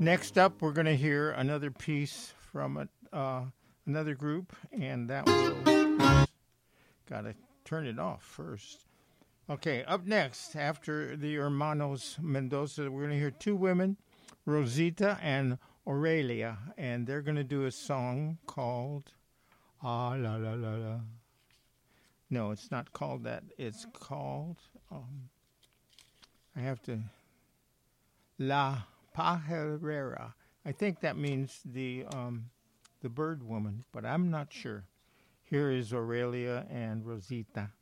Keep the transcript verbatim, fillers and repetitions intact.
Next up, we're going to hear another piece from a, uh, another group, and that will. Got to turn it off first. Okay, up next, after the Hermanos Mendoza, we're going to hear two women, Rosita and Aurelia, and they're going to do a song called Ah La La La La. No, it's not called that. It's called, um, I have to, La Pajarera. I think that means the um, the bird woman, but I'm not sure. Here is Aurelia and Rosita.